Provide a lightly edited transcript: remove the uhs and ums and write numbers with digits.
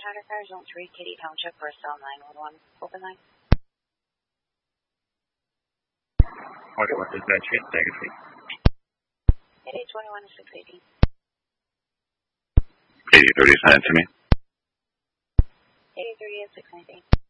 8800 car, Zone 3, Katy Township, for cell 911. Open line. Okay, what is that shit? Take it. 8821 to 618. Katy 30 sign to me. 8838 619.